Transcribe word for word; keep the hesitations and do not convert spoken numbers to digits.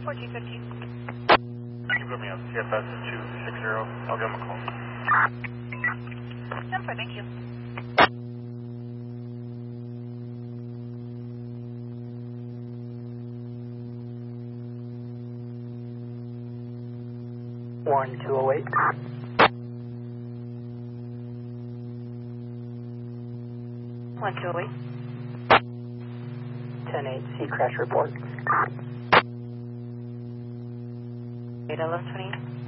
fourteen fifteen. You put me on C F S two six zero. I'll give him a call. ten four, thank you. one two oh eight. one two oh eight. ten eight, C crash report. eight eleven twenty-eight.